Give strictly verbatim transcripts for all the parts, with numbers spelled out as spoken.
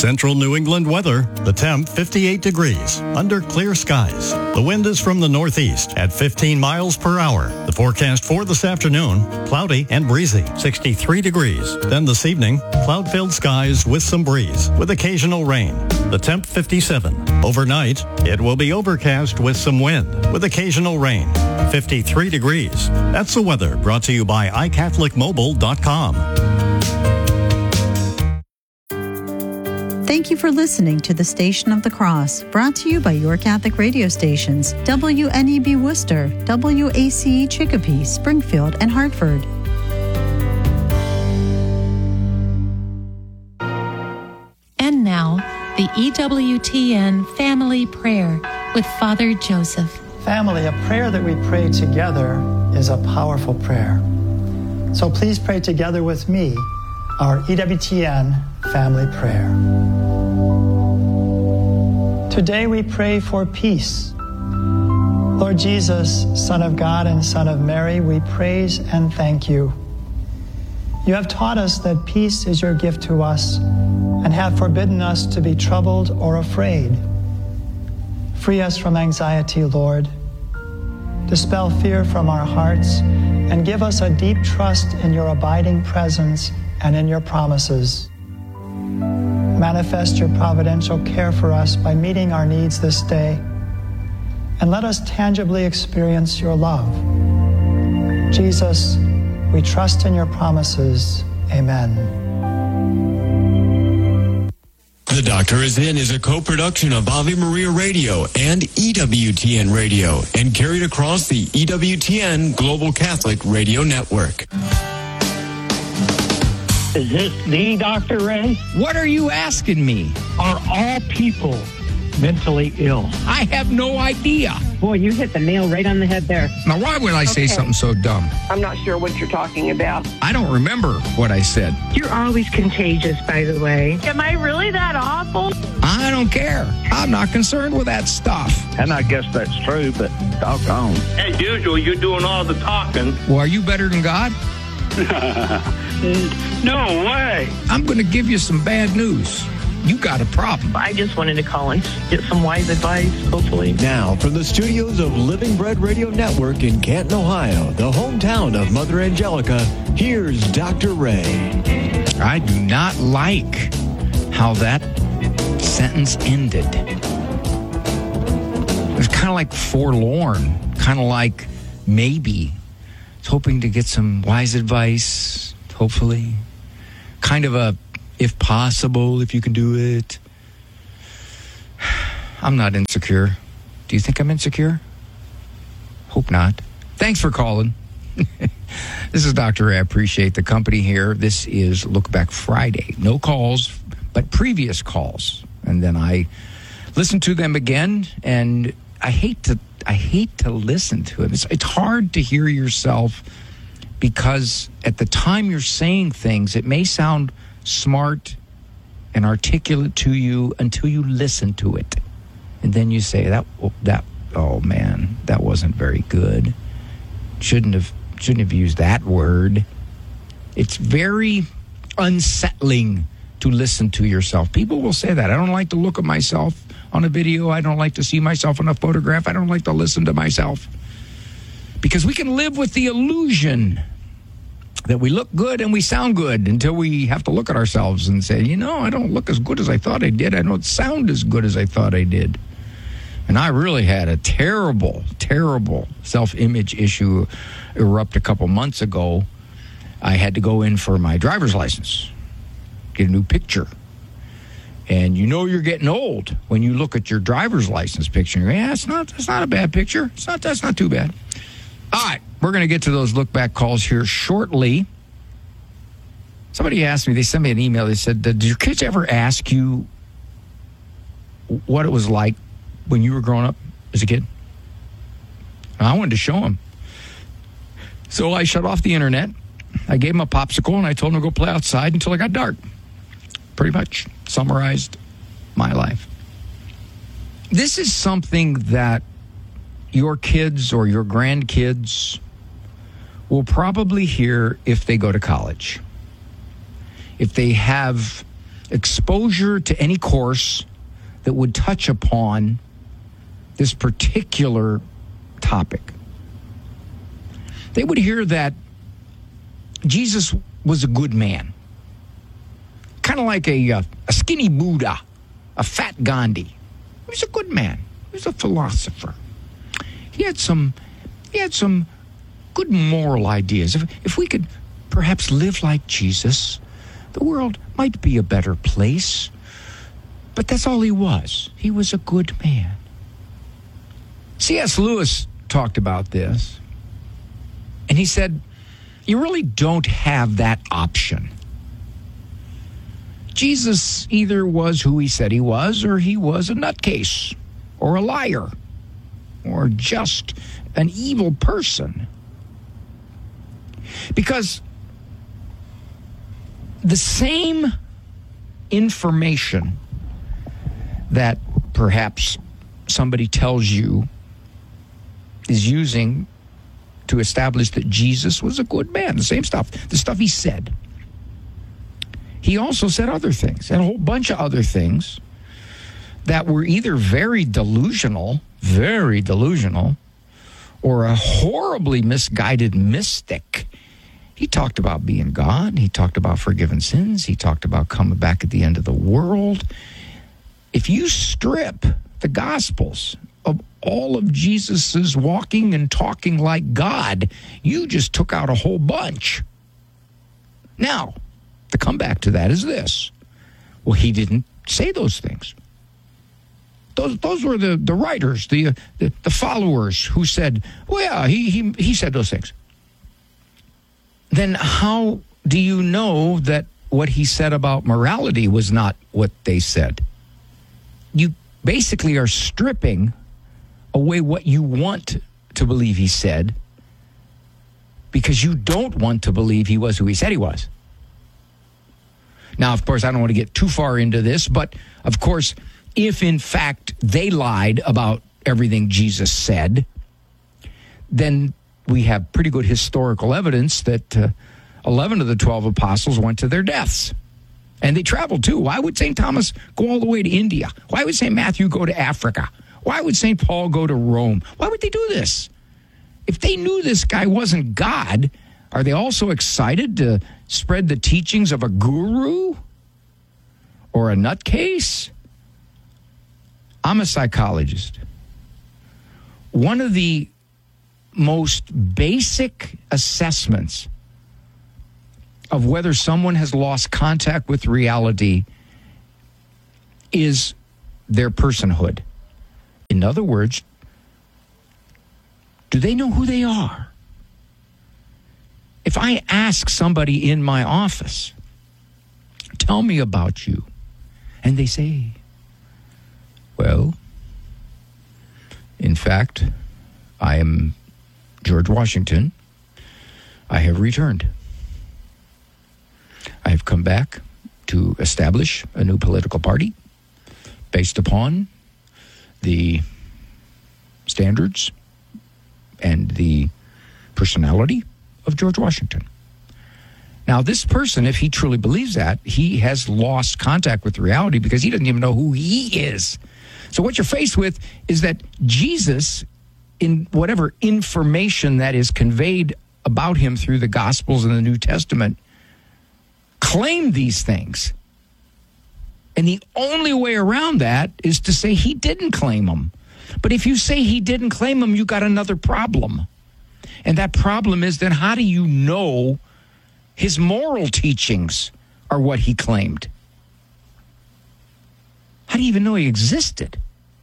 Central New England weather. The temp fifty-eight degrees under clear skies. The wind is from the northeast at fifteen miles per hour. The forecast for this afternoon, cloudy and breezy, sixty-three degrees. Then this evening, cloud-filled skies with some breeze with occasional rain. The temp fifty-seven. Overnight, it will be overcast with some wind with occasional rain. fifty-three degrees. That's the weather brought to you by i catholic mobile dot com. Thank you for listening to the Station of the Cross, brought to you by your Catholic radio stations, W N E B Worcester, W A C E Chicopee, Springfield, and Hartford. And now, the E W T N Family Prayer with Father Joseph. Family, a prayer that we pray together is a powerful prayer. So please pray together with me our E W T N Family Prayer. Today we pray for peace. Lord Jesus, Son of God and Son of Mary, we praise and thank you. You have taught us that peace is your gift to us and have forbidden us to be troubled or afraid. Free us from anxiety, Lord. Dispel fear from our hearts and give us a deep trust in your abiding presence and in your promises. Manifest your providential care for us by meeting our needs this day, and let us tangibly experience your love. Jesus, we trust in your promises. Amen. The Doctor Is In is a co-production of Ave Maria Radio and E W T N Radio and carried across the E W T N Global Catholic Radio Network. Is this the Doctor Ray? What are you asking me? Are all people mentally ill? I have no idea. Boy, you hit the nail right on the head there. Now, why would I say Okay. something so dumb? I'm not sure what you're talking about. I don't remember what I said. You're always contagious, by the way. Am I really that awful? I don't care. I'm not concerned with that stuff. And I guess that's true, but doggone. As usual, you're doing all the talking. Well, are you better than God? No way. I'm going to give you some bad news. You got a problem. I just wanted to call and get some wise advice, hopefully. Now, from the studios of Living Bread Radio Network in Canton, Ohio, the hometown of Mother Angelica, here's Doctor Ray. I do not like how that sentence ended. It was kind of like forlorn, kind of like maybe. It's hoping to get some wise advice, hopefully. Kind of a, if possible, if you can do it. I'm not insecure. Do you think I'm insecure? Hope not. Thanks for calling. This is Doctor Ray. I appreciate the company here. This is Look Back Friday. No calls, but previous calls. And then I listen to them again, and I hate to I hate to listen to it. It's, it's hard to hear yourself because at the time you're saying things, it may sound smart and articulate to you until you listen to it. And then you say, that, that, oh man, that wasn't very good. Shouldn't have, shouldn't have used that word. It's very unsettling to listen to yourself. People will say that. I don't like to look at myself on a video. I don't like to see myself on a photograph. I don't like to listen to myself. Because we can live with the illusion that we look good and we sound good until we have to look at ourselves and say, you know, I don't look as good as I thought I did. I don't sound as good as I thought I did. And I really had a terrible, terrible self-image issue erupt a couple months ago. I had to go in for my driver's license, get a new picture. And you know you're getting old when you look at your driver's license picture. And you go, yeah, it's not, it's not a bad picture. It's not, that's not too bad. All right, we're going to get to those look-back calls here shortly. Somebody asked me, they sent me an email. They said, did your kids ever ask you what it was like when you were growing up as a kid? And I wanted to show them. So I shut off the internet. I gave them a popsicle, and I told them to go play outside until it got dark. Pretty much summarized my life. This is something that your kids or your grandkids will probably hear if they go to college. If they have exposure to any course that would touch upon this particular topic. They would hear that Jesus was a good man, kind of like a, uh, a skinny Buddha, a fat Gandhi. He was a good man. He was a philosopher. He had some, he had some good moral ideas. If, if we could perhaps live like Jesus, the world might be a better place. But that's all he was. He was a good man. C S Lewis talked about this, and he said, you really don't have that option. Jesus either was who he said he was, or he was a nutcase, or a liar, or just an evil person. Because the same information that perhaps somebody tells you is using to establish that Jesus was a good man, the same stuff, the stuff he said. He also said other things, and a whole bunch of other things that were either very delusional, very delusional, or a horribly misguided mystic. He talked about being God. He talked about forgiven sins. He talked about coming back at the end of the world. If you strip the Gospels of all of Jesus's walking and talking like God, you just took out a whole bunch. Now, the comeback to that is this. Well, he didn't say those things. Those those were the, the writers, the, uh, the the followers who said, well, yeah, he, he, he said those things. Then how do you know that what he said about morality was not what they said? You basically are stripping away what you want to believe he said because you don't want to believe he was who he said he was. Now, of course, I don't want to get too far into this, but of course, if in fact they lied about everything Jesus said, then we have pretty good historical evidence that uh, eleven of the twelve apostles went to their deaths. And they traveled too. Why would Saint Thomas go all the way to India? Why would Saint Matthew go to Africa? Why would Saint Paul go to Rome? Why would they do this? If they knew this guy wasn't God, are they also excited to spread the teachings of a guru or a nutcase? I'm a psychologist. One of the most basic assessments of whether someone has lost contact with reality is their personhood. In other words, do they know who they are? If I ask somebody in my office, tell me about you, and they say, well, in fact, I am George Washington. I have returned. I have come back to establish a new political party based upon the standards and the personality of George Washington. Now, this person, if he truly believes that, he has lost contact with reality because he doesn't even know who he is. So what you're faced with is that Jesus, in whatever information that is conveyed about him through the Gospels and the New Testament, claimed these things. And the only way around that is to say he didn't claim them. But if you say he didn't claim them, you got another problem. And that problem is then how do you know his moral teachings are what he claimed? How do you even know he existed?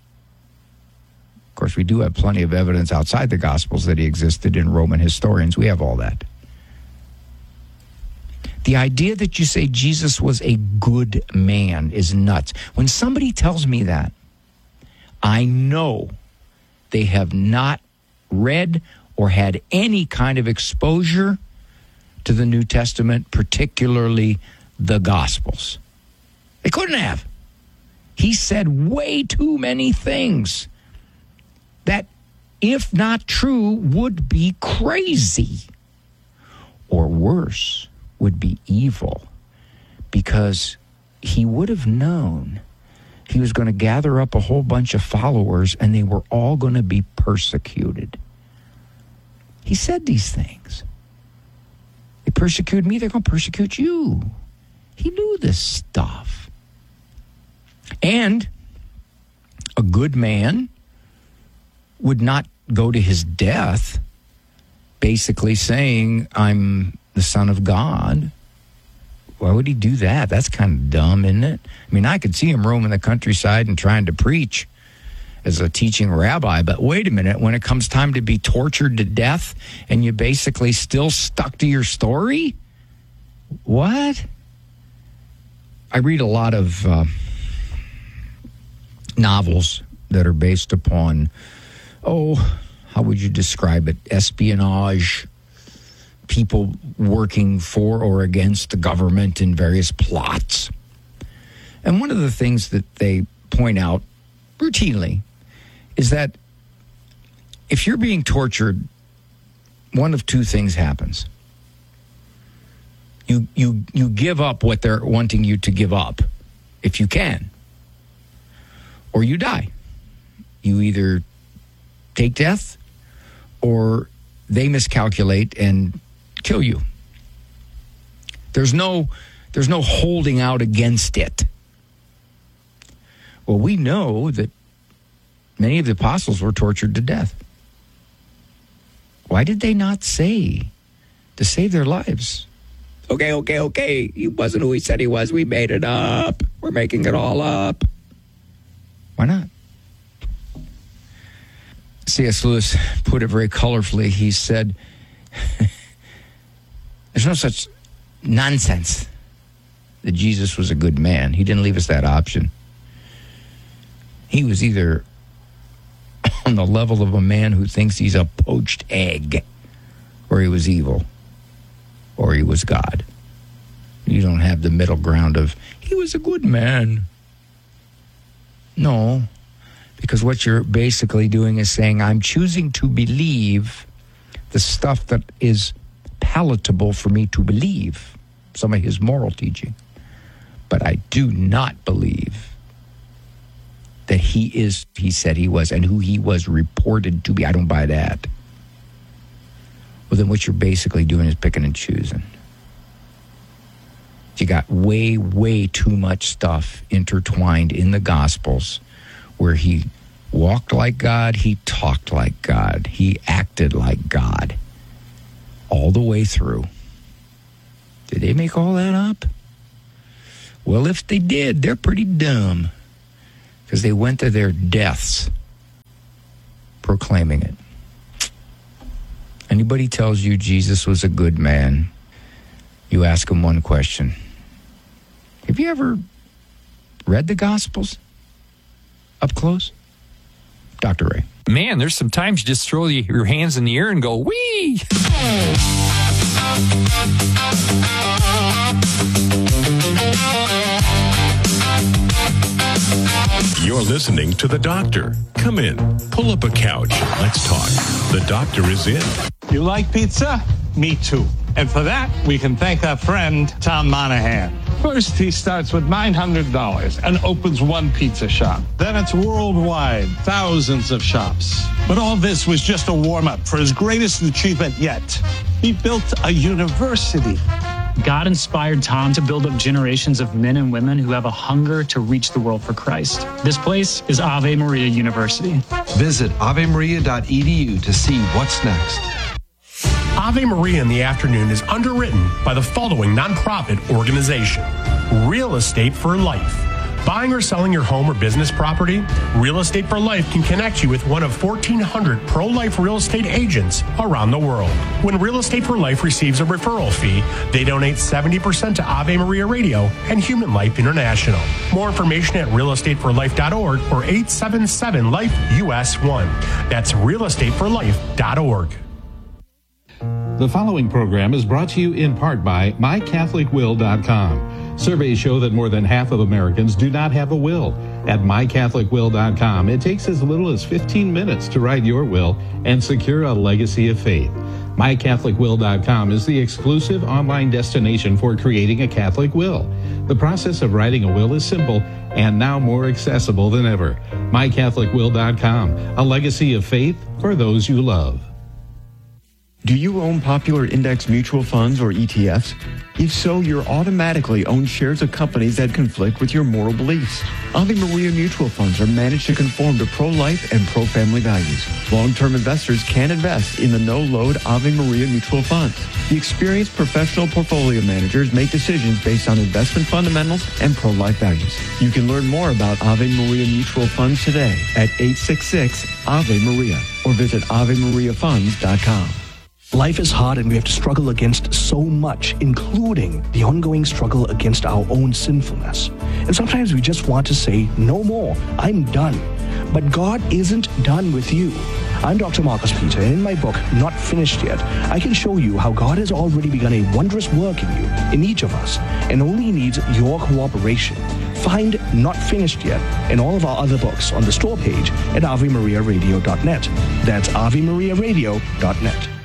Of course, we do have plenty of evidence outside the Gospels that he existed in Roman historians. We have all that. The idea that you say Jesus was a good man is nuts. When somebody tells me that, I know they have not read or had any kind of exposure to the New Testament, particularly the Gospels. They couldn't have. He said way too many things that, if not true, would be crazy, or worse, would be evil, because he would have known he was going to gather up a whole bunch of followers and they were all going to be persecuted. He said these things. They persecute me, they're going to persecute you. He knew this stuff. And a good man would not go to his death basically saying, I'm the Son of God. Why would he do that? That's kind of dumb, isn't it? I mean, I could see him roaming the countryside and trying to preach as a teaching rabbi, but wait a minute, when it comes time to be tortured to death and you basically still stuck to your story? What? I read a lot of uh, novels that are based upon, oh, how would you describe it? Espionage, people working for or against the government in various plots. And one of the things that they point out routinely is that if you're being tortured, one of two things happens. You you you give up what they're wanting you to give up, if you can, or you die. You either take death or they miscalculate and kill you. There's no there's no holding out against it. Well, we know that many of the apostles were tortured to death. Why did they not say to save their lives? Okay, okay, okay. He wasn't who he said he was. We made it up. We're making it all up. Why not? C S Lewis put it very colorfully. He said, there's no such nonsense that Jesus was a good man. He didn't leave us that option. He was either on the level of a man who thinks he's a poached egg, or he was evil, or he was God. You don't have the middle ground of, he was a good man. No, because what you're basically doing is saying, I'm choosing to believe the stuff that is palatable for me to believe, some of his moral teaching. But I do not believe that he is, he said he was, and who he was reported to be. I don't buy that. Well, then what you're basically doing is picking and choosing. You got way, way too much stuff intertwined in the Gospels where he walked like God, he talked like God, he acted like God all the way through. Did they make all that up? Well, if they did, they're pretty dumb, because they went to their deaths proclaiming it. Anybody tells you Jesus was a good man, you ask them one question. Have you ever read the Gospels up close? Doctor Ray. Man, there's some times you just throw your hands in the air and go, wee! You're listening to The Doctor. Come in, pull up a couch, let's talk. The Doctor is in. You like pizza? Me too. And for that, we can thank our friend, Tom Monahan. First, he starts with nine hundred dollars and opens one pizza shop. Then it's worldwide, thousands of shops. But all this was just a warm-up for his greatest achievement yet. He built a university. God inspired Tom to build up generations of men and women who have a hunger to reach the world for Christ. This place is Ave Maria University. Visit ave maria dot e d u to see what's next. Ave Maria in the Afternoon is underwritten by the following nonprofit organization: Real Estate for Life. Buying or selling your home or business property? Real Estate for Life can connect you with one of fourteen hundred pro-life real estate agents around the world. When Real Estate for Life receives a referral fee, they donate seventy percent to Ave Maria Radio and Human Life International. More information at real estate for life dot org or eight seven seven life U S one. That's real estate for life dot org. The following program is brought to you in part by my catholic will dot com. Surveys show that more than half of Americans do not have a will. At my catholic will dot com, it takes as little as fifteen minutes to write your will and secure a legacy of faith. my catholic will dot com is the exclusive online destination for creating a Catholic will. The process of writing a will is simple and now more accessible than ever. my catholic will dot com, a legacy of faith for those you love. Do you own popular index mutual funds or E T Fs? If so, you're automatically own shares of companies that conflict with your moral beliefs. Ave Maria mutual funds are managed to conform to pro-life and pro-family values. Long-term investors can invest in the no-load Ave Maria mutual funds. The experienced professional portfolio managers make decisions based on investment fundamentals and pro-life values. You can learn more about Ave Maria mutual funds today at eight six six Ave Maria or visit ave maria funds dot com. Life is hard and we have to struggle against so much, including the ongoing struggle against our own sinfulness. And sometimes we just want to say, no more, I'm done. But God isn't done with you. I'm Doctor Marcus Peter, and in my book, Not Finished Yet, I can show you how God has already begun a wondrous work in you, in each of us, and only needs your cooperation. Find Not Finished Yet and all of our other books on the store page at ave maria radio dot net. That's ave maria radio dot net.